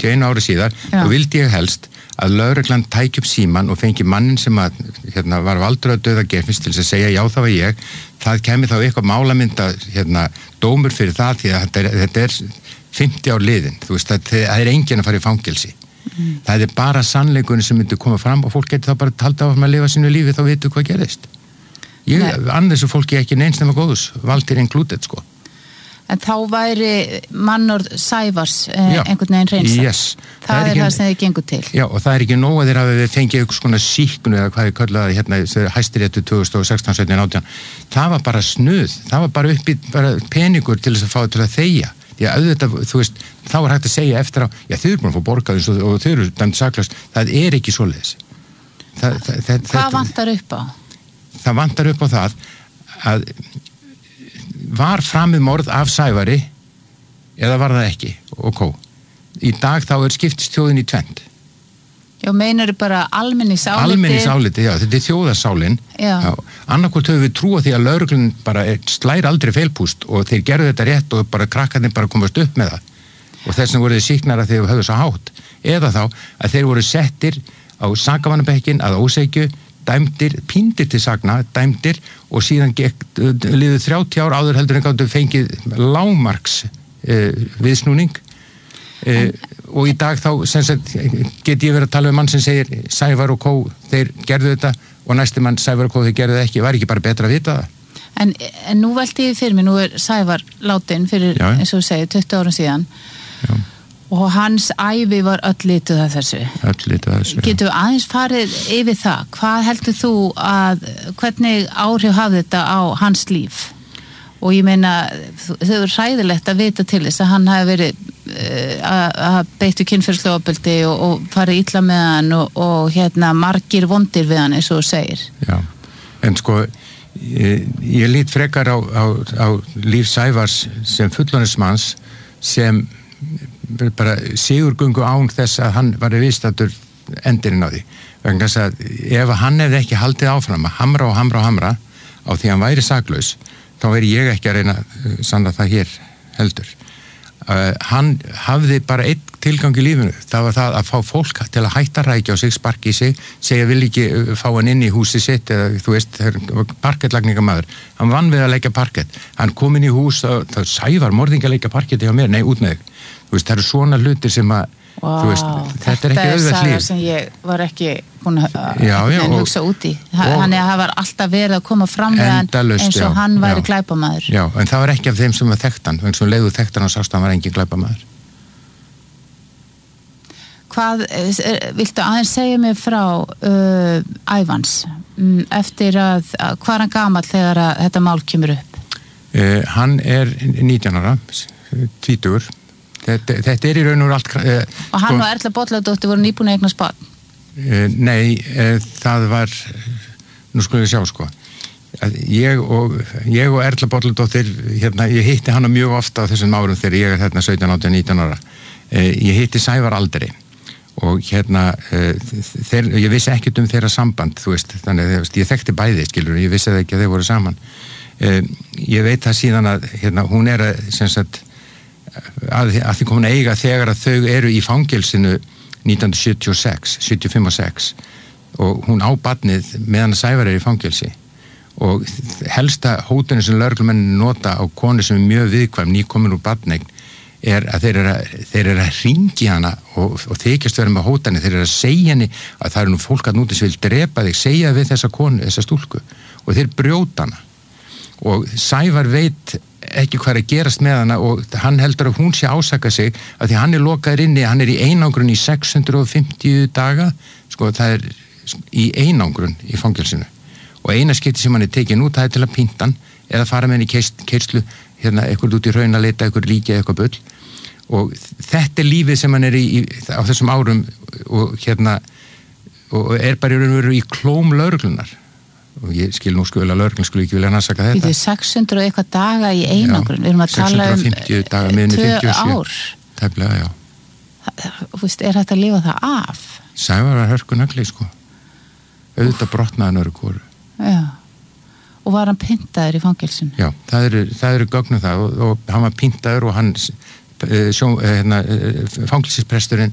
einu ári síðar, og vildi ég helst að lögreglan tæki upp síman og fengi mannin sem að, var valdur að döða Geirfinns til þess að segja, já, það var ég, það kemur þá eitthvað málamynda, dómur fyrir það, því að þetta er 50 ár liðin, þú veist, það er enginn að fara í fangelsi. Það er bara sannleikurinn sem myndi koma fram og fólk getur þá bara talda á að lifa sínu lífi, þá veitu hvað gerist. Annars er fólki ekki neins nema góðus, valdir included, sko. En þá væri mannorð Sævars einhvern veginn reynsað. Yes. Það er það sem þið gengur til. Já, og það er ekki nóg að þeir hafi fengið eitthvað svona sýknu eða hvað þið kallaði Hæstiréttu 2016, 17, 18. Það var bara snuð. Það var bara bara peningur til þess að fá til að þegja. Því að auðvitað, þú veist, þá er hægt að segja eftir á, já, þau eru búin að fá borgað og þau eru dæmt saklaust. Það er ekki svoleiðis. Hvað vantar upp á? Það vantar upp á það að var framið morð af Sævari eða var það ekki í dag þá er skiptist þjóðin í tvend. Já, meinar bara almenningsáliti? Almenningsáliti, já, þetta er þjóðasálin. Annarkvort höfum við trú á því að lögreglun bara slær aldrei feilpúst og þeir gerðu þetta rétt og bara krakkarnir bara komast upp með það og þess vegna voru þeir sýknara þegar höfðu svo hátt, eða þá að þeir voru settir á sakavannabekkin að ósekju, dæmdir, píndir til sagna, dæmdir og síðan liðu 30 ár áður heldur en gáttu fengið lágmarks viðsnúning og í dag þá get ég verið að tala um mann sem segir Sævar og Kó, þeir gerðu þetta og næsti mann Sævar og Kó, þeir gerðu það ekki, var ekki bara betra að vita það? En nú velti ég fyrir mig, nú er Sævar látinn fyrir, eins og þú segir, 20 árum síðan. Já. Og hans ævi var öll lituð af þessu. Getum við aðeins farið yfir það? Hvað heldur þú hvernig áhrif hafði þetta á hans líf? Og ég meina, þau eru hræðilegt að vita til þess að hann hafi verið að beittu kynferðislegu ofbeldi og farið illa með hann og margir vondir við hann, eins og þú segir. Já, en sko, ég lít frekar á líf Sævars sem fullorðinsmanns sem bara sigurgöngu án þess að hann var viðstaddur endirinn á því. Vegna þess að ef hann hefði ekki haldið áfram að hamra og hamra og hamra á því hann væri saklaus, þá væri ég ekki að reyna að sanna það hér heldur. Hann hafði bara einn tilgang í lífinu, það var það að fá fólk til að hætta rækja á sig, sparki í sig, segja vil ekki fá hann inn í húsi sitt eða þú veist, parkettlagningamaður. Hann vann við að leggja parkett. Hann kom inn í hús og það Sævar morðingi að leggja parketti hjá mér, nei, út með þig. Þú veist, það eru svona hlutir sem að þú veist, þetta er ekki auðvelt líf. Þetta er saga sem ég var ekki búin að hugsa út í. Þannig að það var alltaf verið að koma fram við hann eins og hann væri glæpamaður. Já, en það var ekki af þeim sem var þekkt hann, eins og leiðu þekkt hann og sást hann var engin glæpamaður. Hvað, viltu aðeins segja mér frá ævans eftir hvað er hann gamall þegar þetta mál kemur upp? Hann er 19 ára, 20. Þetta er í raun og allt og hann og Erla Bolladóttir voru nýbúin að eignast barn? Nei, það var nú skulum við sjá sko ég og Erla Bolladóttir ég hitti hana mjög ofta á þessum árum þegar ég er 17, 18, 19 ára ég hitti Sævar aldrei og ég vissi ekkert þeirra samband þú veist, þannig að ég þekkti bæði skilur, ég vissi ekki að þeir voru saman ég veit það síðan að hún er sem sagt að því komin að eiga þegar að þau eru í fangelsinu 1976, 75 og 6 og hún á barnið meðan að Sævar er í fangelsi og helsta hótunni sem lögreglumenn nota á konu sem er mjög viðkvæm nýkomin úr barneign er að þeir eru að hringi hana og þykjast vera með hótani, þeir eru að segja henni að það eru nú fólk að núti sem vil drepa þig, segja við þessa konu, þessa stúlku og þeir brjóta hana og Sævar veit ekki hvað er að gerast með hana og hann heldur að hún sé ásaka sig að því hann er lokaður inni, hann er í einangrun í 650 daga sko það er í einangrun í fangelsinu og eina skipti sem hann er tekin út það er til að pynta hann eða fara með hann í keyrslu eitthvað út í raun að leita eitthvað líki eitthvað bull og þetta er lífið sem hann er á þessum árum og og er bara í raun og veru í klóm lögreglunar og ég skil nú að lögreglan skulle ekki vilja rannsaka þetta. Þetta er 600 og eitthvað daga í einangrun, við erum að tala um 650 daga meðinu 2 ár. Tæplega, já. Þú veist, er þetta að lifa það af? Sævar var hörkunagli, sko. Auðvitað brotnaði nöru kóru. Já. Og var hann pyntaður í fangelsinu? Já, það eru gögnum það og hann var pyntaður og hann fangelsispresturinn